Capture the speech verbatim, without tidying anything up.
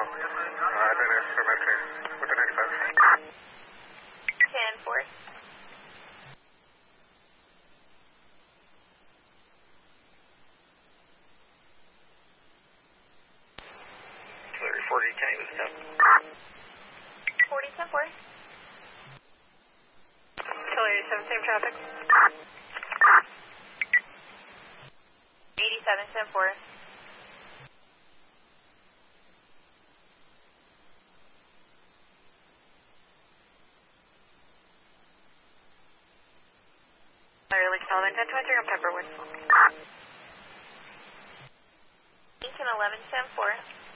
Uh, then it's cemetery with the ninety-five. ten four. Larry forty, Kenny with the ten. forty ten four. Killer eighty-seven, same traffic. eighty-seven ten four. Larry Lake Sullivan, ten twenty-three on Pepperwood. eighteen eleven ten four.